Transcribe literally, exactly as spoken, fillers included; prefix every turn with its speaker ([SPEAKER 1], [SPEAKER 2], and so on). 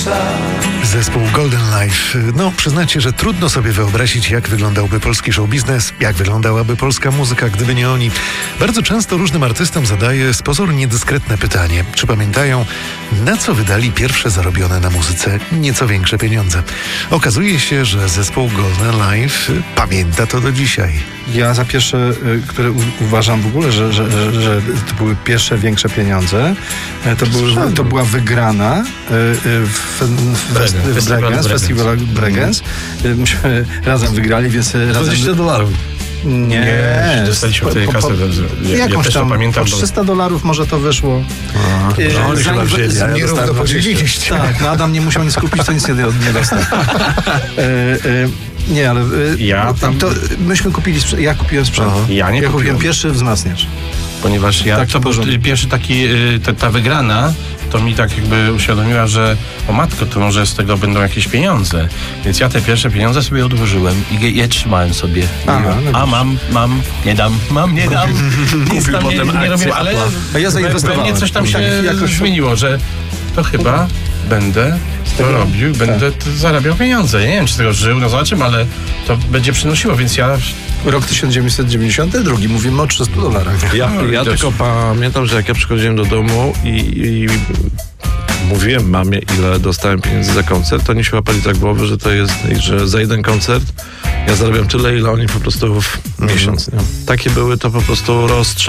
[SPEAKER 1] Zespół Golden Life. No, przyznacie, że trudno sobie wyobrazić, jak wyglądałby polski show biznes, jak wyglądałaby polska muzyka, gdyby nie oni. Bardzo często różnym artystom zadaję z pozoru niedyskretne pytanie. Czy pamiętają, na co wydali pierwsze zarobione na muzyce nieco większe pieniądze? Okazuje się, że zespół Golden Life pamięta to do dzisiaj.
[SPEAKER 2] Ja za pierwsze, które u- uważam w ogóle, że, że, że, że to były pierwsze większe pieniądze, to, były, to była wygrana w, w,
[SPEAKER 3] Bregen,
[SPEAKER 2] w, w
[SPEAKER 3] Festiwalu
[SPEAKER 2] Bregenz,
[SPEAKER 3] Bregenz.
[SPEAKER 2] festiwalu Bregenz. Myśmy razem wygrali, więc razem...
[SPEAKER 3] dwadzieścia dolarów.
[SPEAKER 2] Nie,
[SPEAKER 3] Nie, dostaliśmy wtedy
[SPEAKER 2] po- po-
[SPEAKER 3] kasę. Ja, ja
[SPEAKER 2] jakąś
[SPEAKER 3] też to
[SPEAKER 2] tam,
[SPEAKER 3] pamiętam.
[SPEAKER 2] po trzysta dolarów może to wyszło.
[SPEAKER 3] Bo...
[SPEAKER 2] Yy,
[SPEAKER 3] No, oni
[SPEAKER 2] zanim-
[SPEAKER 3] chyba wzięli, a ja
[SPEAKER 1] Nierówno
[SPEAKER 3] dostałem
[SPEAKER 1] podzieliliście.
[SPEAKER 2] Tak, no Adam nie musiał nic kupić, to nic nie, nie dostał. E, e, nie, ale e,
[SPEAKER 3] Ja tam-
[SPEAKER 2] to myśmy kupili, sprze- ja kupiłem sprzęt.
[SPEAKER 3] Aha. Ja nie
[SPEAKER 2] ja kupiłem
[SPEAKER 3] kupiłem.
[SPEAKER 2] pierwszy wzmacniacz.
[SPEAKER 3] Ponieważ ja,
[SPEAKER 2] Taki
[SPEAKER 3] to był
[SPEAKER 2] porządek.
[SPEAKER 3] pierwszy taki, y, ta, ta wygrana, to mi tak jakby uświadomiła, że o matko, to może z tego będą jakieś pieniądze. Więc ja te pierwsze pieniądze sobie odłożyłem i je, je trzymałem sobie.
[SPEAKER 2] Aha, no
[SPEAKER 3] A mam, mam, nie dam, mam, nie dam. Nic tam nie,
[SPEAKER 4] potem
[SPEAKER 3] nie robię,
[SPEAKER 4] akcje
[SPEAKER 3] ale
[SPEAKER 4] Apple'a.
[SPEAKER 2] A ja zainwestowałem.
[SPEAKER 3] pewnie coś tam się
[SPEAKER 2] Tak, jakoś-
[SPEAKER 3] zmieniło, że to chyba będę to
[SPEAKER 2] tego-
[SPEAKER 3] robił, będę t- zarabiał pieniądze. Ja nie wiem, czy z tego żył, no zobaczymy, ale to będzie przynosiło, więc ja...
[SPEAKER 2] Rok tysiąc dziewięćset dziewięćdziesiąty drugi, mówimy o trzystu dolarach.
[SPEAKER 4] Ja,
[SPEAKER 3] No,
[SPEAKER 4] ja
[SPEAKER 3] widać.
[SPEAKER 4] tylko pamiętam, że jak ja przychodziłem do domu i, i mówiłem mamie, ile dostałem pieniędzy za koncert, to oni się łapali za głowy, że to jest, że za jeden koncert ja zarabiam tyle, ile oni po prostu w miesiąc. Nie? Takie były to po prostu rozstrzał.